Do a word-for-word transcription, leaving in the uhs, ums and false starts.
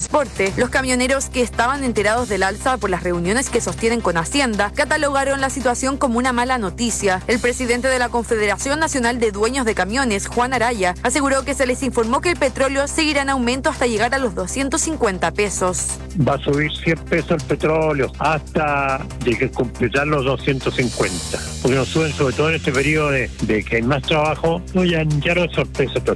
Transporte. Los camioneros que estaban enterados del alza por las reuniones que sostienen con Hacienda catalogaron la situación como una mala noticia. El presidente de la Confederación Nacional de Dueños de Camiones, Juan Araya, aseguró que se les informó que el petróleo seguirá en aumento hasta llegar a los doscientos cincuenta pesos. Va a subir cien pesos el petróleo hasta de que completar los doscientos cincuenta, porque nos suben sobre todo en este periodo de, de que hay más trabajo. No, ya, ya no es sorpresa total.